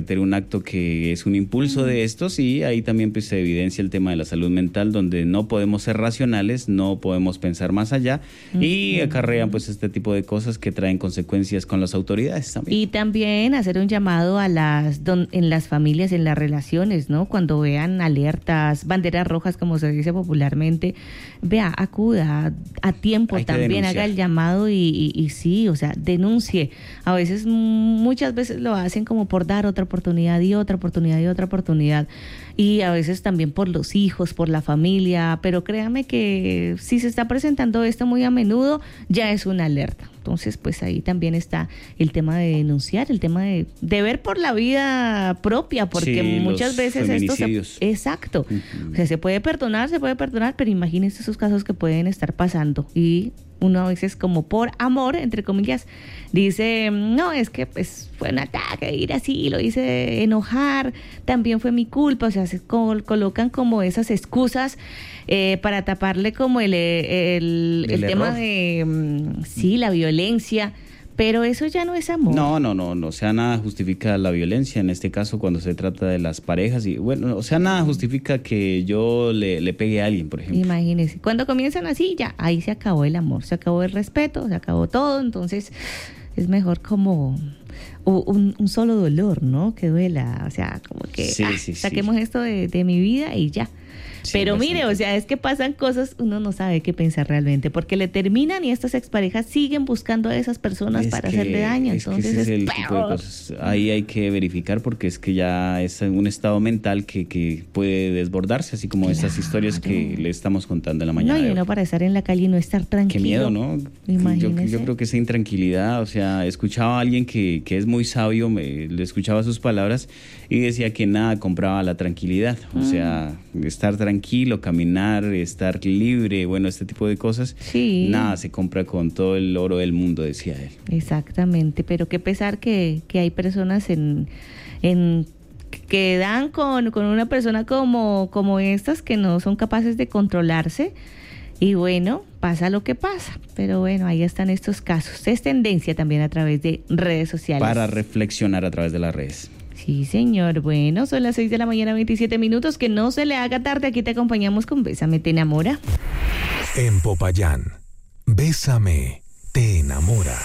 cometer un acto que es un impulso de estos, y ahí también pues se evidencia el tema de la salud mental, donde no podemos ser racionales, no podemos pensar más allá, y acarrean pues este tipo de cosas que traen consecuencias con las autoridades también. Y también hacer un llamado a en las familias, en las relaciones, ¿no? Cuando vean alertas, banderas rojas, como se dice popularmente, vea, acuda a tiempo también, haga el llamado y sí, o sea, denuncie. A veces, muchas veces lo hacen como por dar otra oportunidad y otra oportunidad y otra oportunidad. Y a veces también por los hijos, por la familia, pero créame que si se está presentando esto muy a menudo, ya es una alerta. Entonces, pues ahí también está el tema de denunciar, el tema de ver por la vida propia, porque sí, muchas veces esto exacto. O sea, se puede perdonar, pero imagínense esos casos que pueden estar pasando, y uno a veces como por amor, entre comillas, dice, no, es que pues fue un ataque, ir así, lo hice enojar, también fue mi culpa, o sea, se colocan como esas excusas para taparle como el tema de, sí, la violencia. Pero eso ya no es amor. No, o sea, nada justifica la violencia, en este caso cuando se trata de las parejas, y bueno, o sea, nada justifica que yo le pegue a alguien, por ejemplo. Imagínese, cuando comienzan así, ya, ahí se acabó el amor, se acabó el respeto, se acabó todo, entonces es mejor como un solo dolor, ¿no? Que duela, o sea, como que saquemos esto de mi vida y ya. Sí, pero mire, o sea, es que pasan cosas, uno no sabe qué pensar realmente, porque le terminan y estas exparejas siguen buscando a esas personas para hacerle daño, entonces es el tipo de cosas. Ahí hay que verificar, porque es que ya es un estado mental que puede desbordarse, así como estas historias que le estamos contando en la mañana. No, y uno para estar en la calle y no estar tranquilo. Qué miedo, ¿no? Yo creo que esa intranquilidad, o sea, escuchaba a alguien que es muy sabio, le escuchaba sus palabras y decía que nada compraba la tranquilidad, o sea, estar tranquilo, caminar, estar libre, bueno, este tipo de cosas, sí, nada se compra con todo el oro del mundo, decía él. Exactamente, pero qué pesar que hay personas que dan con una persona como estas, que no son capaces de controlarse, y bueno, pasa lo que pasa, pero bueno, ahí están estos casos. Es tendencia también a través de redes sociales. Para reflexionar a través de las redes. Sí, señor. Bueno, son las 6 de la mañana, 27 minutos. Que no se le haga tarde. Aquí te acompañamos con Bésame, te enamora. En Popayán, Bésame, te enamora.